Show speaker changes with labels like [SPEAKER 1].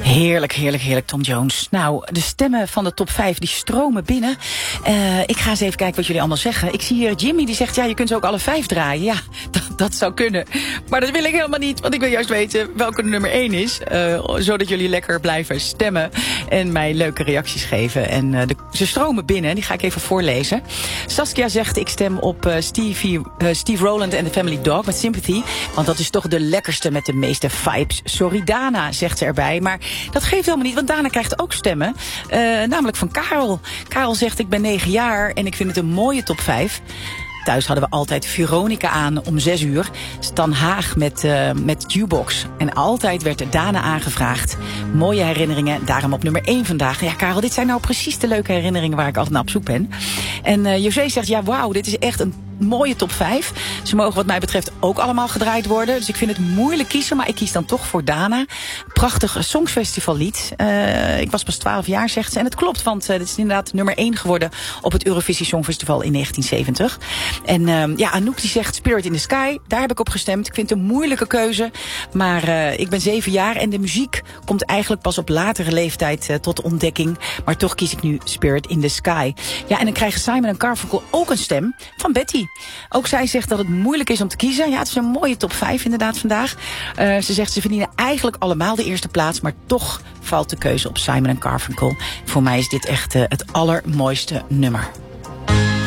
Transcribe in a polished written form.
[SPEAKER 1] Heerlijk, heerlijk, heerlijk, Tom Jones. Nou, de stemmen van de top 5 die stromen binnen. Ik ga eens even kijken wat jullie allemaal zeggen. Ik zie hier Jimmy die zegt, ja, je kunt ze ook alle 5 draaien. Ja, dat zou kunnen. Maar dat wil ik helemaal niet, want ik wil juist weten welke de nummer 1 is. Zodat jullie lekker blijven stemmen en mij leuke reacties geven. En ze stromen binnen, die ga ik even voorlezen. Saskia zegt, ik stem op Steve Rowland en The Family Dog met Sympathy. Want dat is toch de lekkerste met de meeste vibes. Sorry Dana, zegt ze erbij. Maar dat geeft helemaal niet, want Dana krijgt ook stemmen. Namelijk van Karel. Karel zegt, ik ben 9 jaar en ik vind het een mooie top 5. Thuis hadden we altijd Veronica aan om 6 uur. Stan Haag met Jukebox. En altijd werd Dana aangevraagd. Mooie herinneringen, daarom op nummer 1 vandaag. Ja, Karel, dit zijn nou precies de leuke herinneringen waar ik altijd naar op zoek ben. En José zegt, ja, wauw, dit is echt een mooie top 5. Ze mogen wat mij betreft ook allemaal gedraaid worden. Dus ik vind het moeilijk kiezen, maar ik kies dan toch voor Dana. Prachtig Songfestivallied. Ik was pas 12 jaar, zegt ze. En het klopt, want dit is inderdaad nummer 1 geworden op het Eurovisie Songfestival in 1970. En ja, Anouk die zegt Spirit in the Sky. Daar heb ik op gestemd. Ik vind het een moeilijke keuze. Maar ik ben 7 jaar en de muziek komt eigenlijk pas op latere leeftijd tot ontdekking. Maar toch kies ik nu Spirit in the Sky. Ja, en dan krijgen Simon en Garfunkel ook een stem van Betty. Ook zij zegt dat het moeilijk is om te kiezen. Ja, het is een mooie top 5 inderdaad vandaag. Ze zegt ze verdienen eigenlijk allemaal de eerste plaats. Maar toch valt de keuze op Simon en Garfunkel. Voor mij is dit echt het allermooiste nummer.